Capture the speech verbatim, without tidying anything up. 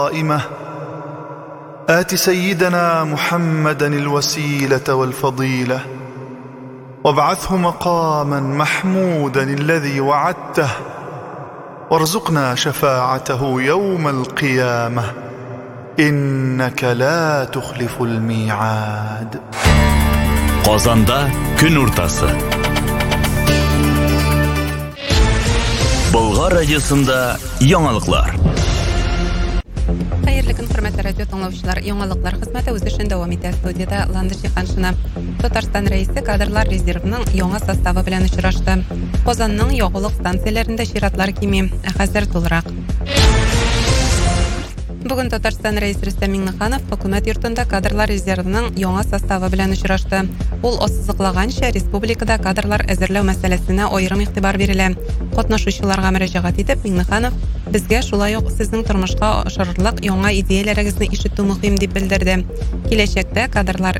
قائمة آت سيدنا محمدا الوسيلة والفضيلة وابعثه مقاما محمودا الذي وعدته وارزقنا شفاعته يوم القيامة إنك لا تخلف الميعاد. Qozonda kun o'rtasi. Bulg'or radiosida yangiliklar. Xayrli kun, hurmatli radio tinglovchilar. Yangiliklar xizmati o'z ishini davom etadi. Studiyada Landish Yaqanshina. Tatarston raisi kadrlar rezervining yangi sostavi bilan uchrashdi. Qozonning yog'liq stansiyalarida shiratlar kimi hozir to'liq. Bugun Tatarston raisi Rustam Minnixanov hukumat yurtida kadrlar rezervining yangi sostavi bilan uchrashdi. Ул ассызыклаганча республикада кадрлар әзерләү мәсьәләсенә аерым игътибар бирелә. Катнашучыларга мөрәҗәгать итеп Миңнеханов безгә шулай ук сезнең тормышка ашырырлык яңа идеяләрегезне ишетү мөһим дип белдерде. Киләчәктә кадрлар